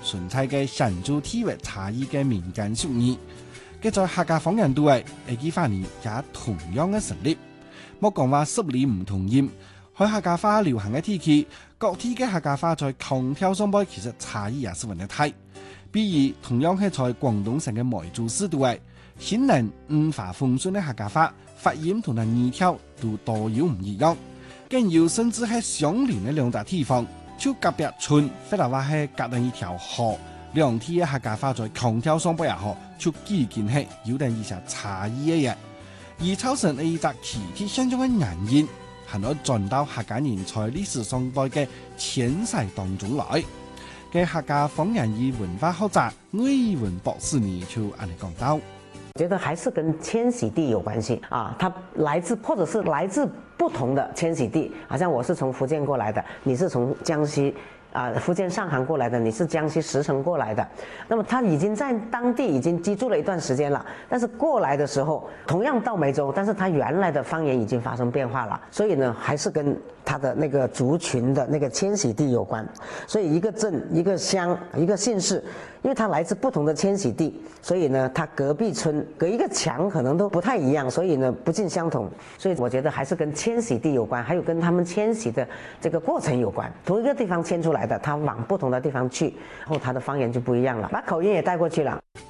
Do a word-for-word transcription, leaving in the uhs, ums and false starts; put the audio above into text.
存在嘅显著地域差異嘅民間俗語。佢在客家方言度位，呢句話呢也同樣嘅成立。莫講話十里唔同音，喺客家話流行嘅地區，各地嘅客家話在腔調上邊其實差異也是問題大。比如同樣係在廣東省嘅梅州市度位，顯然五華豐順嘅客家話發音同埋語調都多有唔一樣。更有甚至係相鄰嘅兩笪地方，就隔壁村，或者話係隔定一條河，兩地嘅客家話在腔調上邊也好，就幾近係有點一些差異嘅嘢。而造成呢一隻奇特現象嘅原因，係可轉到客家人在歷史上代嘅遷徙當中來。嘅客家方言與文化學者魏義文博士呢就咁樣講到。 覺得還是跟遷徙地有關係啊，它來自或者是來自不同的遷徙地，好像我是從福建過來的，你是從江西啊福建上杭過來的，你是江西石城過來的，那麼他已經在當地已經居住了一段時間了，但是過來的時候同樣到梅州，但是他原來的方言已經發生變化了，所以呢還是跟他的那個族群的那個遷徙地有關，所以一個鎮一個鄉一個縣市，因為它來自不同的遷徙地，所以呢它隔壁村隔一個牆可能都不太一樣，所以呢不盡相同，所以我覺得還是跟遷徙地有關，還有跟他們遷徙的這個過程有關，同一個地方遷出來的，他往不同的地方去，然後他的方言就不一樣了，把口音也帶過去了。